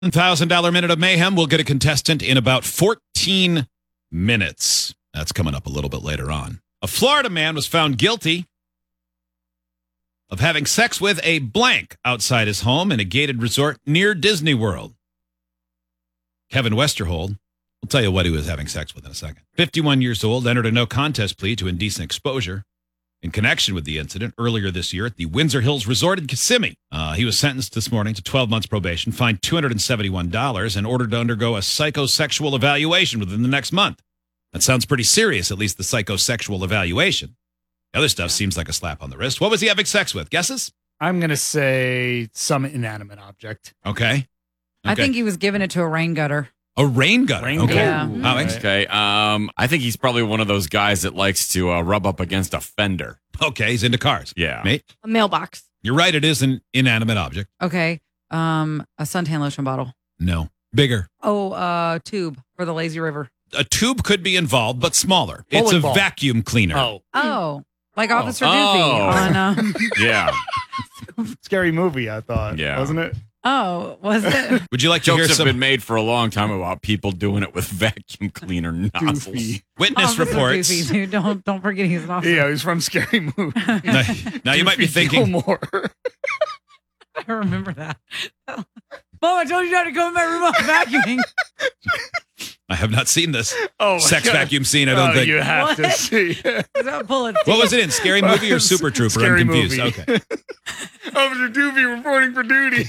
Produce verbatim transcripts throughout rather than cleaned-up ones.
one thousand dollars Minute of Mayhem. We'll get a contestant in about fourteen minutes. That's coming up a little bit later on. A Florida man was found guilty of having sex with a blank outside his home in a gated resort near Disney World. Kevin Westerhold, we'll tell you what he was having sex with in a second. fifty-one years old, entered a no contest plea to indecent exposure in connection with the incident earlier this year at the Windsor Hills Resort in Kissimmee. Uh, he was sentenced this morning to twelve months probation, fined two hundred seventy-one dollars, and ordered to undergo a psychosexual evaluation within the next month. That sounds pretty serious, at least the psychosexual evaluation. The other stuff seems like a slap on the wrist. What was he having sex with? Guesses? I'm going to say some inanimate object. Okay. okay. I think he was giving it to a rain gutter. A rain gutter. Rain okay. gutter. Yeah. Alex? Okay. Um, I think he's probably one of those guys that likes to uh, rub up against a fender. Okay, he's into cars. Yeah. Mate? A mailbox. You're right, it is an inanimate object. Okay. Um, a suntan lotion bottle. No. Bigger. Oh, uh, tube for the lazy river. A tube could be involved, but smaller. It's Bowling a ball. vacuum cleaner. Oh, Oh, like Oh. Officer Doofy Oh. on. Um, Yeah. scary movie, I thought. Yeah. Wasn't it? oh, was it? Would you like to hear Jokes have some been made for a long time about people doing it with vacuum cleaner nozzles. Goofy. witness Officer reports? Doofy, dude. Don't don't forget he's an officer. Yeah, he's from Scary Movie. Now, now you might be Goofy thinking, Gilmore. I remember that. Mom, I told you not to go in my room while vacuuming. I have not seen this Oh, my sex God. vacuum scene, I don't Oh, think. you have to What? see. Don't pull it. What was it in? Scary Movie or Super Trooper? Scary I'm confused. Movie. Okay. Officer Doofy reporting for duty.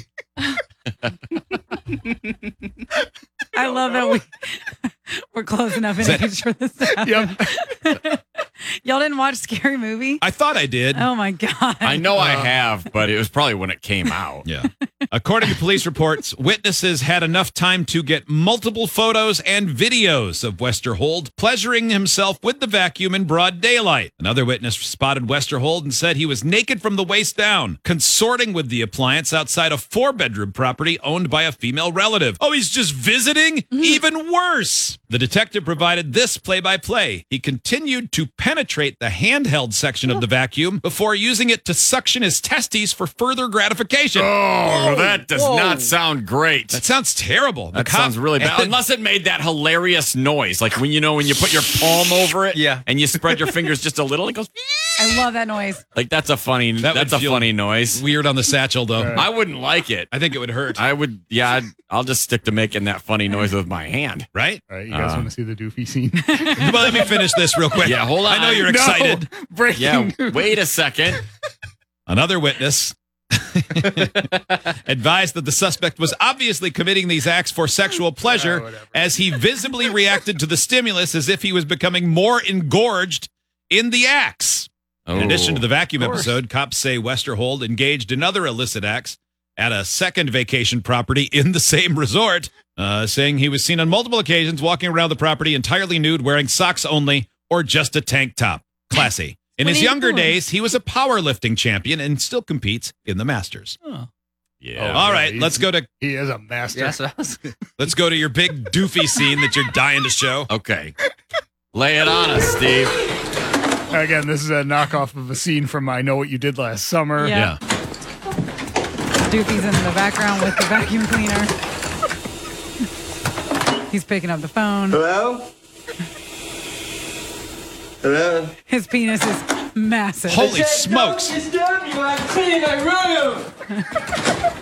I love that we we're close enough in Is that- age for this to happen. Yep. Y'all didn't watch Scary Movie? I thought I did. Oh my god! I know I Uh. have, but it was probably when it came out. Yeah. According to police reports, witnesses had enough time to get multiple photos and videos of Westerhold pleasuring himself with the vacuum in broad daylight. Another witness spotted Westerhold and said he was naked from the waist down, consorting with the appliance outside a four-bedroom property owned by a female relative. Oh, he's just visiting? Even worse. The detective provided this play-by-play. He continued to penetrate the handheld section of the vacuum before using it to suction his testes for further gratification. Oh, that does Whoa. not sound great. That sounds terrible. The That cop- sounds really bad. Unless it made that hilarious noise, like when you know when you put your palm over it, Yeah. and you spread your fingers just a little, it goes. I love that noise. Like that's a funny. That that's would a feel funny noise. Weird on the satchel, though. Right. I wouldn't like it. I think it would hurt. I would. Yeah, I'd, I'll just stick to making that funny noise with my hand. Right? All right, you guys Uh. want to see the Doofy scene? Well, let me finish this real quick. Yeah, hold on. I know you're No. excited. No, breaking Yeah, news. wait a second. Another witness advised that the suspect was obviously committing these acts for sexual pleasure Yeah, whatever. as he visibly reacted to the stimulus as if he was becoming more engorged in the acts. In addition to the vacuum of course. episode, cops say Westerhold engaged in other illicit acts at a second vacation property in the same resort, uh, saying he was seen on multiple occasions walking around the property entirely nude, wearing socks only, or just a tank top. Classy. In his What are you younger doing? days, he was a powerlifting champion and still competes in the Masters. Yeah. All yeah, right, he's- let's go to He is a master. Yes, I was. let's go to your big doofy scene that you're dying to show. Okay. Lay it on us, Steve. Again, this is a knockoff of a scene from I Know What You Did Last Summer. Yeah. Doofy's in the background with the vacuum cleaner. He's picking up the phone. Hello? Hello? His penis is massive. Holy smokes. Don't disturb you, I'm cleaning my room!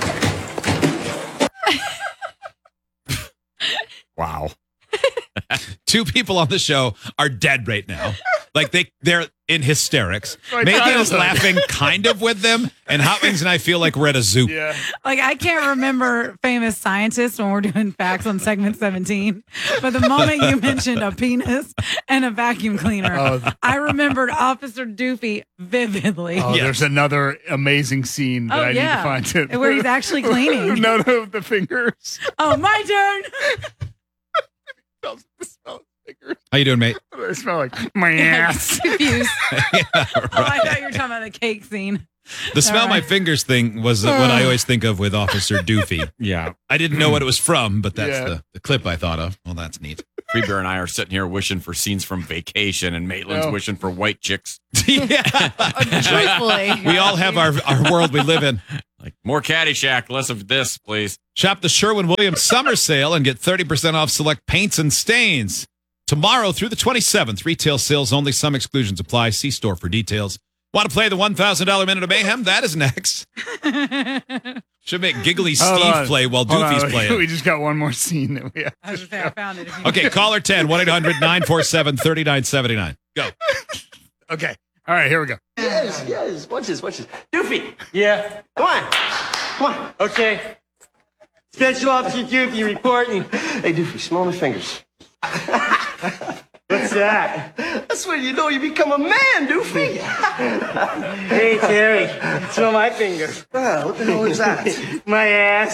Wow. Two people on the show are dead right now. Like they they're in hysterics. My Megan is childhood. laughing kind of with them, and Hot Wings and I feel like we're at a zoo. Yeah. Like, I can't remember famous scientists when we're doing facts on segment seventeen. But the moment you mentioned a penis and a vacuum cleaner, Oh. I remembered Officer Doofy vividly. Oh, Yes. there's another amazing scene that Oh, I yeah. need to find it. Where he's actually cleaning. None of the fingers. Oh, my turn. Smells, smells fingers. How you doing, mate? They smell like my ass. Confused. Yeah, Oh, I right. thought you were talking about the cake scene. The smell All my right. fingers thing was what I always think of with Officer Doofy. Yeah. I didn't know what it was from, but that's Yeah. the, the clip I thought of. Well, that's neat. Free Bear and I are sitting here wishing for scenes from Vacation, and Maitland's Oh. wishing for white chicks. Yeah. Truthfully. We all have our, our world we live in. Like, more Caddyshack, less of this, please. Shop the Sherwin-Williams summer sale and get thirty percent off select paints and stains. Tomorrow through the twenty-seventh, retail sales only. Some exclusions apply. See store for details. Want to play the one thousand dollars Minute of Mayhem? That is next. Should make Giggly Hold Steve on. play while Hold Doofy's on. playing. We just got one more scene that we have. I was just saying, I found it. If you Okay, caller ten, one eight hundred nine four seven three nine seven nine. Go. Okay. All right, here we go. Yes, yes. Watch this, watch this. Doofy, Yeah. come on. Come on. Okay. Special Officer Doofy reporting. Hey, Doofy, smell my fingers. What's that? That's when you know you become a man, Doofy. Hey, Terry. Smell my finger. Ah, what the hell is that? My ass.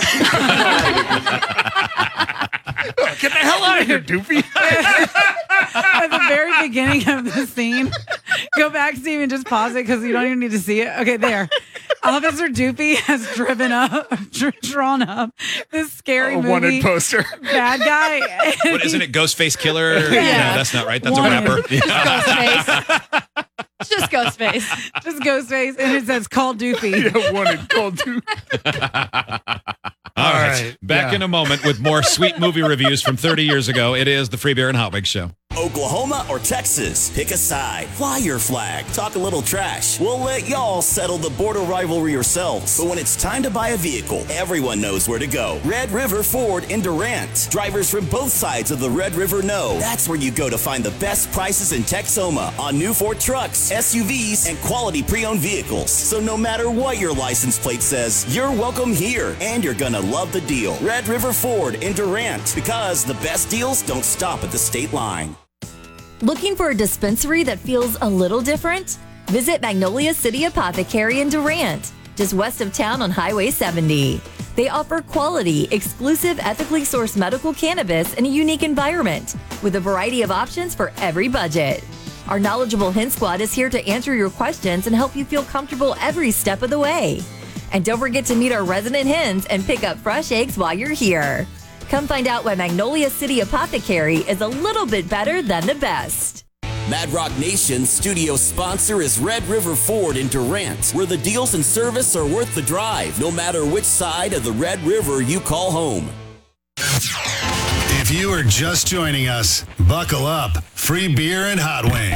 Get the hell out of here, Doofy. at the very beginning of the scene, go back, Steve, and just pause it because you don't even need to see it. Okay, there. Officer Doofy has driven up, dr- drawn up this scary A movie wanted poster. bad guy. What, isn't it Ghostface Killer? No, that's not right. That's Wanted. a rapper. Ghostface. It's just Ghostface. Just Ghostface, and it says "Call Doofy." Yeah, wanted cold Doofy. All right. right, Back yeah. in a moment with more sweet movie reviews from thirty years ago. It is the Free Beer and Hot Wings Show. Oklahoma or Texas? Pick a side. Fly your flag. Talk a little trash. We'll let y'all settle the border rivalry yourselves. But when it's time to buy a vehicle, everyone knows where to go. Red River Ford in Durant. Drivers from both sides of the Red River know that's where you go to find the best prices in Texoma on new Ford trucks, S U Vs, and quality pre-owned vehicles. So no matter what your license plate says, you're welcome here, and you're gonna love the deal. Red River Ford in Durant, because the best deals don't stop at the state line. Looking for a dispensary that feels a little different? Visit Magnolia City Apothecary in Durant, just west of town on Highway seventy. They offer quality, exclusive, ethically sourced medical cannabis in a unique environment with a variety of options for every budget. Our knowledgeable Hint Squad is here to answer your questions and help you feel comfortable every step of the way. And don't forget to meet our resident hens and pick up fresh eggs while you're here. Come find out why Magnolia City Apothecary is a little bit better than the best. Mad Rock Nation's studio sponsor is Red River Ford in Durant, where the deals and service are worth the drive, no matter which side of the Red River you call home. If you are just joining us, buckle up. Free beer and hot wings.